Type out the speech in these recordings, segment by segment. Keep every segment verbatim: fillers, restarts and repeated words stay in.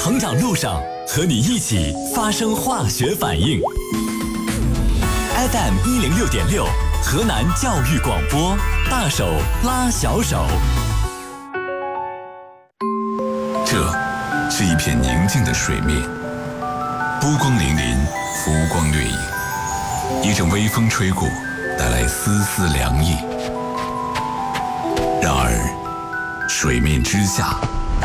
成长路上，和你一起发生化学反应。F M 一零六点六，河南教育广播，大手拉小手。 这是一片宁静的水面，波光粼粼，浮光掠影。一阵微风吹过，带来丝丝凉意。然而，水面之下，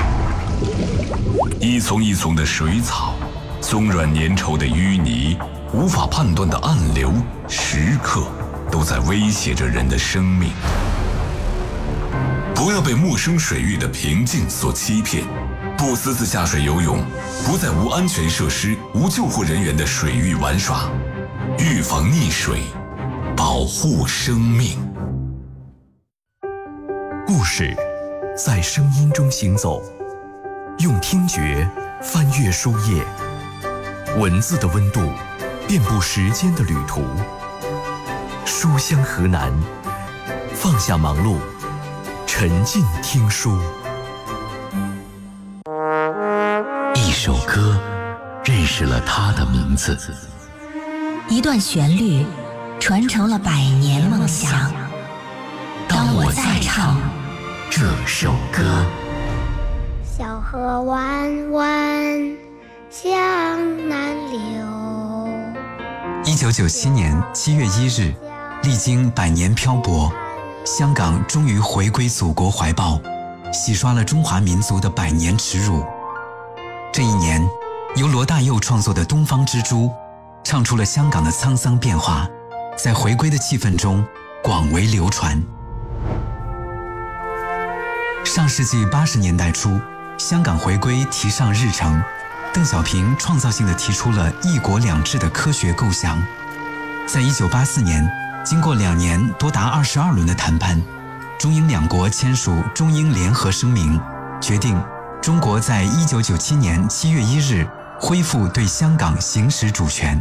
一丛一丛的水草，松软粘稠的淤泥，无法判断的暗流，时刻都在威胁着人的生命。不要被陌生水域的平静所欺骗，不私自下水游泳，不在无安全设施、无救护人员的水域玩耍，预防溺水，保护生命。 故事在声音中行走，用听觉翻阅书页，文字的温度遍布时间的旅途。书香河南，放下忙碌，沉浸听书。一首歌认识了它的名字， 一段旋律传承了百年梦想。当我再唱这首歌， 小河弯弯向南流。 一九九七年七月一日，历经百年漂泊，香港终于回归祖国怀抱，洗刷了中华民族的百年耻辱。这一年，由罗大佑创作的《东方之珠》唱出了香港的沧桑变化，在回归的气氛中广为流传。上世纪八十年代初，香港回归提上日程，邓小平创造性地提出了一国两制的科学构想。在一九八四年，经过两年多达二十二轮的谈判，中英两国签署中英联合声明，决定中国在一九九七年七月一日恢复对香港行使主权。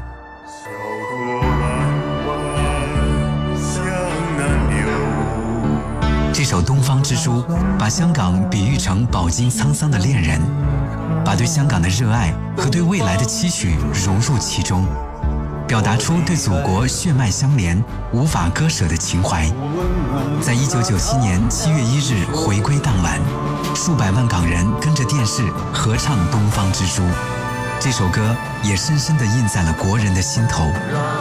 这首《东方之珠》把香港比喻成饱经沧桑的恋人，把对香港的热爱和对未来的期许融入其中，表达出对祖国血脉相连、无法割舍的情怀。在一九九七年七月一日回归当晚，数百万港人跟着电视合唱《东方之珠》，这首歌也深深地印在了国人的心头。